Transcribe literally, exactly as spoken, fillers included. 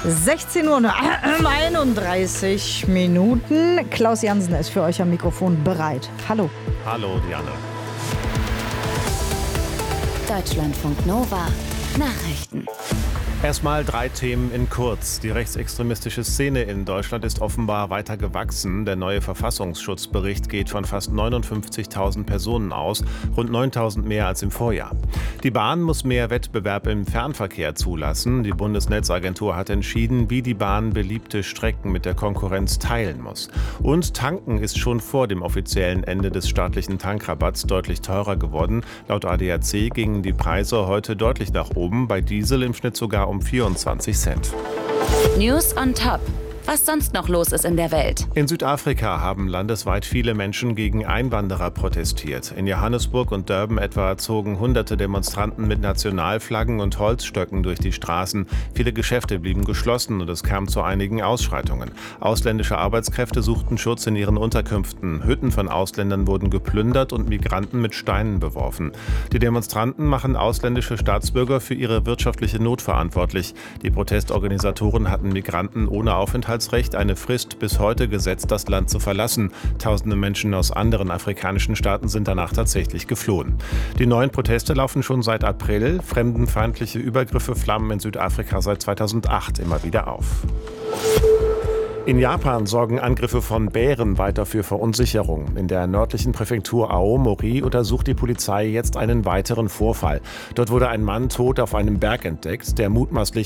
sechzehn Uhr einunddreißig Minuten. Klaus Jansen ist für euch am Mikrofon bereit. Hallo. Hallo, Diana. Deutschlandfunk Nova. Nachrichten. Erstmal drei Themen in kurz. Die rechtsextremistische Szene in Deutschland ist offenbar weiter gewachsen. Der neue Verfassungsschutzbericht geht von fast neunundfünfzigtausend Personen aus, rund neuntausend mehr als im Vorjahr. Die Bahn muss mehr Wettbewerb im Fernverkehr zulassen. Die Bundesnetzagentur hat entschieden, wie die Bahn beliebte Strecken mit der Konkurrenz teilen muss. Und Tanken ist schon vor dem offiziellen Ende des staatlichen Tankrabatts deutlich teurer geworden. Laut A D A C gingen die Preise heute deutlich nach oben, bei Diesel im Schnitt sogar um vierundzwanzig Cent. News on top. Was sonst noch los ist in der Welt. In Südafrika haben landesweit viele Menschen gegen Einwanderer protestiert. In Johannesburg und Durban etwa zogen hunderte Demonstranten mit Nationalflaggen und Holzstöcken durch die Straßen. Viele Geschäfte blieben geschlossen und es kam zu einigen Ausschreitungen. Ausländische Arbeitskräfte suchten Schutz in ihren Unterkünften. Hütten von Ausländern wurden geplündert und Migranten mit Steinen beworfen. Die Demonstranten machen ausländische Staatsbürger für ihre wirtschaftliche Not verantwortlich. Die Protestorganisatoren hatten Migranten ohne Aufenthalt eine Frist bis heute gesetzt, das Land zu verlassen. Tausende Menschen aus anderen afrikanischen Staaten sind danach tatsächlich geflohen. Die neuen Proteste laufen schon seit April. Fremdenfeindliche Übergriffe flammen in Südafrika seit zweitausendacht immer wieder auf. In Japan sorgen Angriffe von Bären weiter für Verunsicherung. In der nördlichen Präfektur Aomori untersucht die Polizei jetzt einen weiteren Vorfall. Dort wurde ein Mann tot auf einem Berg entdeckt, der mutmaßlich